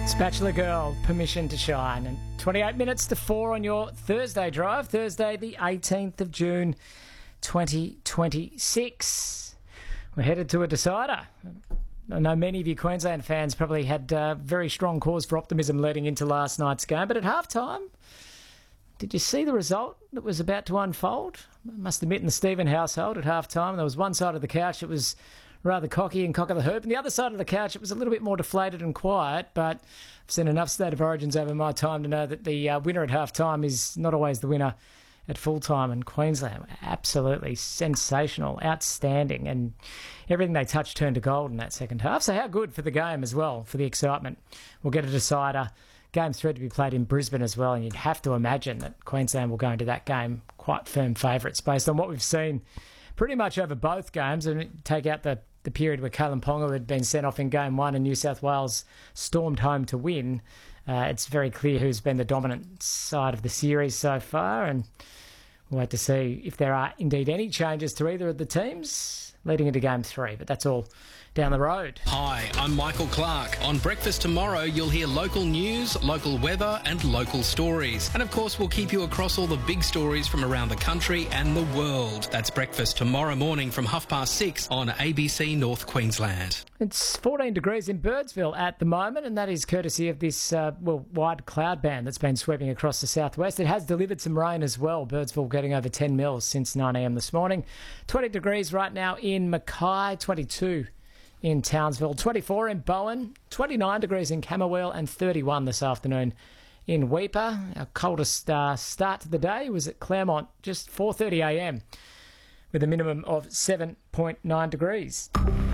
Spatula Girl, Permission to Shine. And 28 minutes to 4 on your Thursday drive. Thursday, the 18th of June, 2026. We're headed to a decider. I know many of you Queensland fans probably had very strong cause for optimism leading into last night's game. But at halftime, did you see the result that was about to unfold? I must admit, in the Stephen household at halftime, there was one side of the couch that was rather cocky and cock of the hoop, and the other side of the couch, it was a little bit more deflated and quiet, but I've seen enough State of Origins over my time to know that the winner at half-time is not always the winner at full-time, and Queensland were absolutely sensational, outstanding, and everything they touched turned to gold in that second half. So how good for the game as well, for the excitement. We'll get a decider. Game 3 to be played in Brisbane as well, and you'd have to imagine that Queensland will go into that game quite firm favourites based on what we've seen pretty much over both games, and take out the period where Kalen Ponga had been sent off in Game 1 and New South Wales stormed home to win. It's very clear who's been the dominant side of the series so far, and we'll wait to see if there are indeed any changes to either of the teams leading into Game 3, but that's all down the road. Hi, I'm Michael Clark. On Breakfast Tomorrow, you'll hear local news, local weather and local stories. And of course, we'll keep you across all the big stories from around the country and the world. That's Breakfast tomorrow morning from 6:30 on ABC North Queensland. It's 14 degrees in Birdsville at the moment, and that is courtesy of this wide cloud band that's been sweeping across the southwest. It has delivered some rain as well. Birdsville getting over 10 mils since 9 a.m. this morning. 20 degrees right now in Mackay, 22 in Townsville, 24 in Bowen, 29 degrees in Camberwell, and 31 this afternoon in Weipa. Our coldest start to the day was at Claremont, just 4:30 a.m, with a minimum of 7.9 degrees.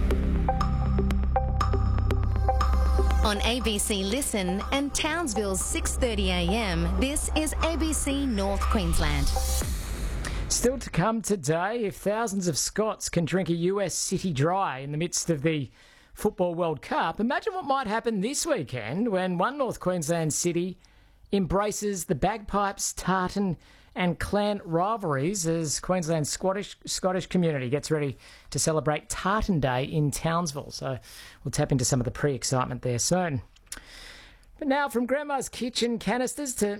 On ABC Listen and Townsville's 6:30 a.m, this is ABC North Queensland. Still to come today, if thousands of Scots can drink a US city dry in the midst of the Football World Cup, imagine what might happen this weekend when one North Queensland city embraces the bagpipes, tartan and clan rivalries as Queensland's Scottish community gets ready to celebrate Tartan Day in Townsville. So we'll tap into some of the pre-excitement there soon. But now, from Grandma's kitchen canisters to